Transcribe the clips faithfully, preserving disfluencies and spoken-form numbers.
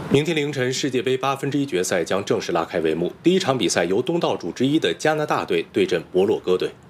明天凌晨，世界杯八分之一决赛将正式拉开帷幕。第一场比赛由东道主之一的加拿大队对阵摩洛哥队。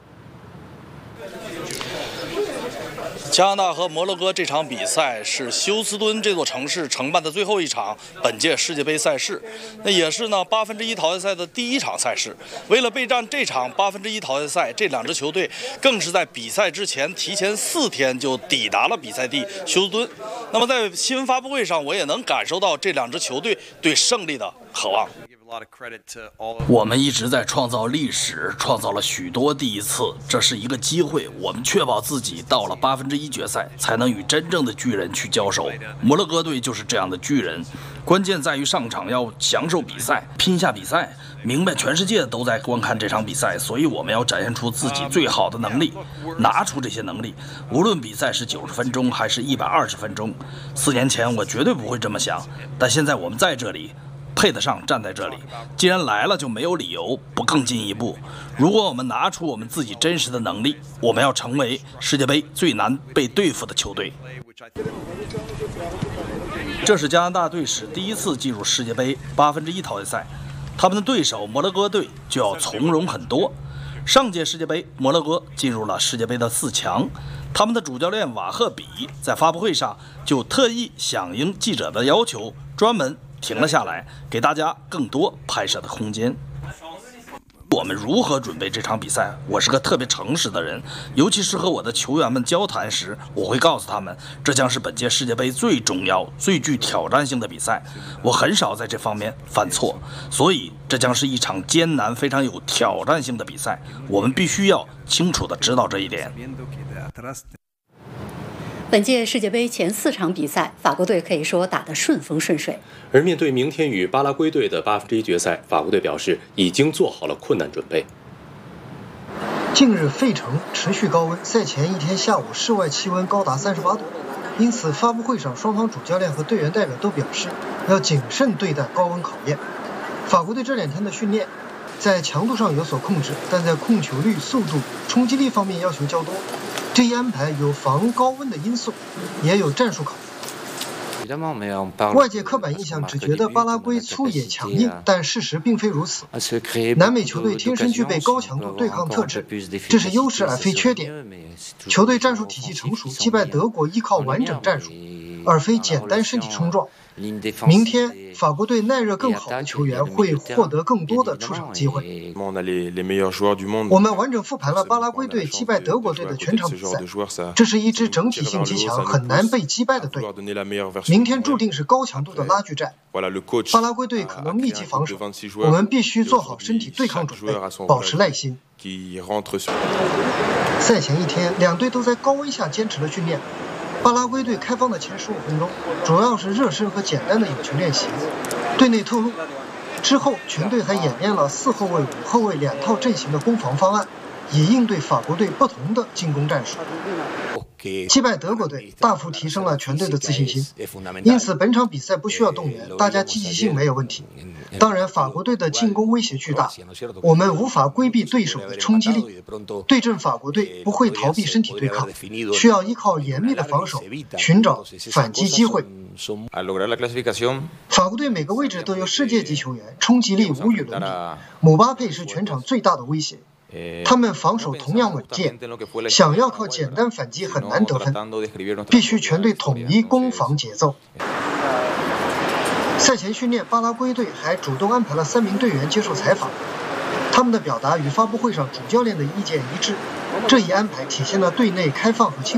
加拿大和摩洛哥这场比赛是休斯敦这座城市承办的最后一场本届世界杯赛事，那也是呢八分之一淘汰赛的第一场赛事。为了备战这场八分之一淘汰赛，这两支球队更是在比赛之前提前四天就抵达了比赛地休斯敦。那么在新闻发布会上，我也能感受到这两支球队对胜利的渴望。我们一直在创造历史，创造了许多第一次，这是一个机会。我们确保自己到了八分之一决赛，才能与真正的巨人去交手。摩洛哥队就是这样的巨人，关键在于上场要享受比赛，拼下比赛，明白全世界都在观看这场比赛，所以我们要展现出自己最好的能力，拿出这些能力。无论比赛是九十分钟还是一百二十分钟，四年前我绝对不会这么想，但现在我们在这里。配得上站在这里，既然来了就没有理由不更进一步。如果我们拿出我们自己真实的能力，我们要成为世界杯最难被对付的球队。这是加拿大队史第一次进入世界杯八分之一淘汰赛，他们的对手摩洛哥队就要从容很多。上届世界杯，摩洛哥进入了世界杯的四强，他们的主教练瓦赫比在发布会上就特意响应记者的要求，专门停了下来，给大家更多拍摄的空间。我们如何准备这场比赛？我是个特别诚实的人，尤其是和我的球员们交谈时，我会告诉他们，这将是本届世界杯最重要、最具挑战性的比赛。我很少在这方面犯错，所以这将是一场艰难、非常有挑战性的比赛。我们必须要清楚地知道这一点。 本届世界杯前四场比赛，法国队可以说打得顺风顺水。 而面对明天与巴拉圭队的八分之一决赛，法国队表示已经做好了困难准备。 近日费城持续高温，赛前一天下午室外气温高达三十八度，因此发布会上双方主教练和队员代表都表示要谨慎对待高温考验。法国队这两天的训练在强度上有所控制，但在控球率、速度、冲击力方面要求较多。这一安排有防高温的因素，也有战术考虑。外界刻板印象只觉得巴拉圭粗野强硬，但事实并非如此。南美球队天生具备高强度对抗特质，这是优势而非缺点。球队战术体系成熟，击败德国依靠完整战术，而非简单身体冲撞。明天法国队耐热更好的球员会获得更多的出场机会。我们完整复盘了巴拉圭队击败德国队的全场比赛，这是一支整体性极强、很难被击败的队。明天注定是高强度的拉锯战，巴拉圭队可能密集防守，我们必须做好身体对抗准备，保持耐心。赛前一天，两队都在高温下坚持了训练。巴拉圭队开放的前十五分钟主要是热身和简单的有球练习。队内透露，之后全队还演练了四后卫、五后卫两套阵型的攻防方案，以应对法国队不同的进攻战术。击败德国队大幅提升了全队的自信心，因此本场比赛不需要动员，大家积极性没有问题。当然，法国队的进攻威胁巨大，我们无法规避对手的冲击力。对阵法国队不会逃避身体对抗，需要依靠严密的防守寻找反击机会。法国队每个位置都有世界级球员，冲击力无与伦比。姆巴佩是全场最大的威胁。他们防守同样稳健，想要靠简单反击很难得分，必须全队统一攻防节奏。赛前训练，巴拉圭队还主动安排了三名队员接受采访，他们的表达与发布会上主教练的意见一致。这一安排体现了队内开放和轻